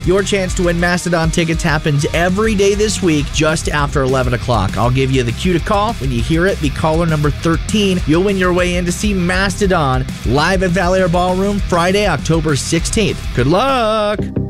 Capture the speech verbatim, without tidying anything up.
Your chance to win Mastodon tickets happens every day this week just after eleven o'clock. I'll give you the cue to call. When you hear it, be caller number thirteen. You'll win your way in to see Mastodon live at Valley Air Ballroom Friday, October sixteenth. Good luck!